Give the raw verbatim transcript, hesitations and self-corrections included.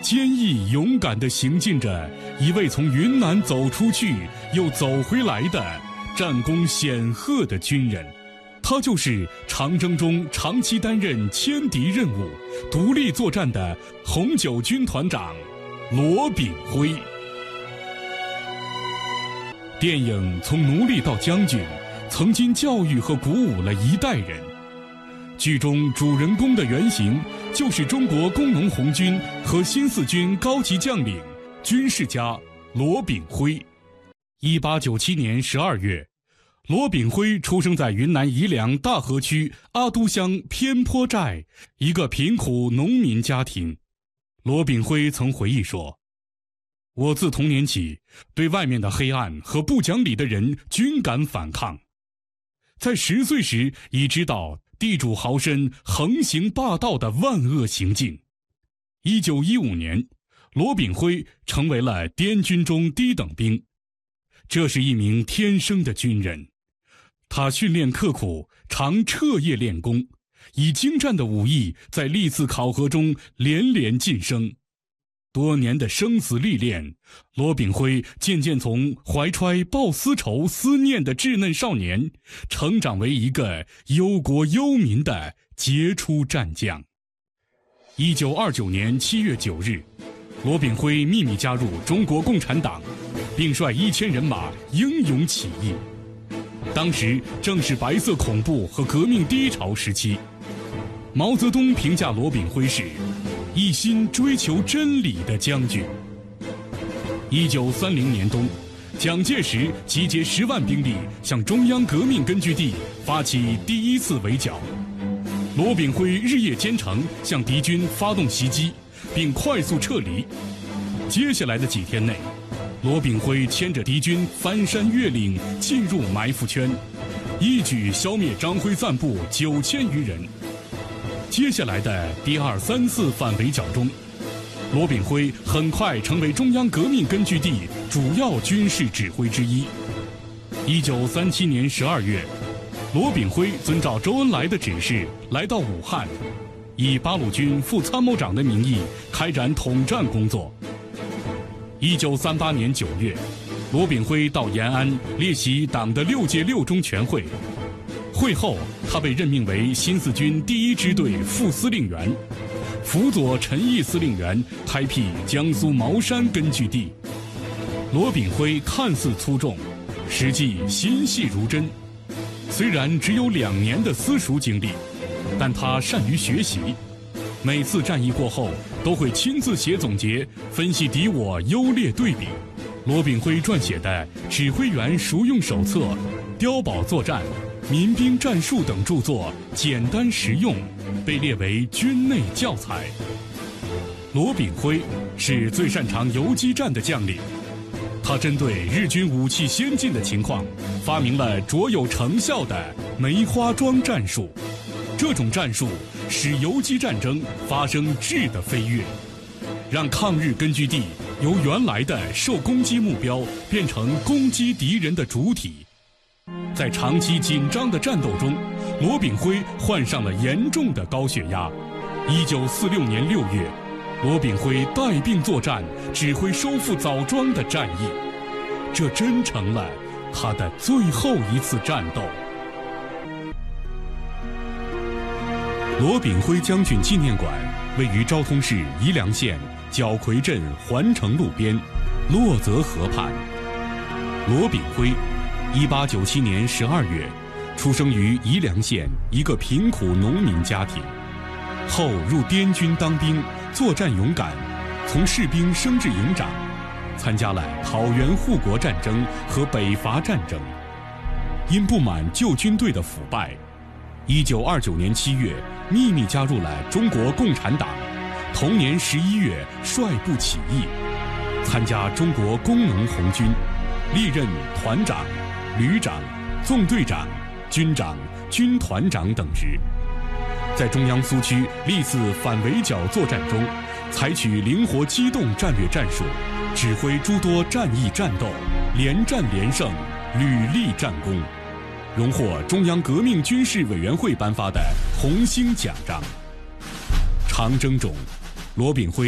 坚毅勇敢地行进着一位从云南走出去又走回来的战功显赫的军人。他就是长征中长期担任歼敌任务、独立作战的红九军团长罗炳辉。电影从奴隶到将军，曾经教育和鼓舞了一代人。剧中主人公的原型就是中国工农红军和新四军高级将领、军事家罗炳辉。一八九七年十二月，罗炳辉出生在云南彝良大河区阿都乡偏坡寨一个贫苦农民家庭。罗炳辉曾回忆说：“我自童年起对外面的黑暗和不讲理的人均敢反抗，在十岁时已知道地主豪绅横行霸道的万恶行径。一九一五年，罗炳辉成为了滇军中低等兵。这是一名天生的军人，他训练刻苦，常彻夜练功，以精湛的武艺在历次考核中连连晋升。多年的生死历练，罗炳辉渐渐从怀揣报私仇思念的稚嫩少年，成长为一个忧国忧民的杰出战将。一九二九年七月九日，罗炳辉秘密加入中国共产党，并率一千人马英勇起义。当时正是白色恐怖和革命低潮时期。毛泽东评价罗炳辉是一心追求真理的将军。一九三零年冬，蒋介石集结十万兵力向中央革命根据地发起第一次围剿。罗炳辉日夜兼程向敌军发动袭击，并快速撤离。接下来的几天内，罗炳辉牵着敌军翻山越岭进入埋伏圈，一举消灭张辉散部九千余人。接下来的第二三次反围剿中，罗炳辉很快成为中央革命根据地主要军事指挥之一。一九三七年十二月，罗炳辉遵照周恩来的指示来到武汉，以八路军副参谋长的名义开展统战工作。一九三八年九月，罗炳辉到延安列席党的六届六中全会。会后，他被任命为新四军第一支队副司令员，辅佐陈毅司令员开辟江苏茅山根据地。罗炳辉看似粗重，实际心细如针。虽然只有两年的私塾经历，但他善于学习。每次战役过后，都会亲自写总结，分析敌我优劣对比。罗炳辉撰写的《指挥员熟用手册》《碉堡作战》《民兵战术》等著作简单实用，被列为军内教材。罗炳辉是最擅长游击战的将领，他针对日军武器先进的情况，发明了卓有成效的梅花桩战术。这种战术使游击战争发生质的飞跃，让抗日根据地由原来的受攻击目标变成攻击敌人的主体。在长期紧张的战斗中，罗炳辉患上了严重的高血压。一九四六年六月，罗炳辉带病作战，指挥收复枣庄的战役，这真成了他的最后一次战斗。罗炳辉将军纪念馆位于昭通市宜良县角夔镇环城路边，洛泽河畔。罗炳辉一八九七年十二月出生于宜良县一个贫苦农民家庭，后入滇军当兵，作战勇敢，从士兵升至营长，参加了讨袁护国战争和北伐战争。因不满旧军队的腐败，一九二九年七月秘密加入了中国共产党，同年十一月率部起义，参加中国工农红军，历任团长、旅长、纵队长、军长、军团长等职。在中央苏区历次反围剿作战中，采取灵活机动战略战术，指挥诸多战役战斗，连战连胜，屡立战功，荣获中央革命军事委员会颁发的红星奖章。长征中，罗炳辉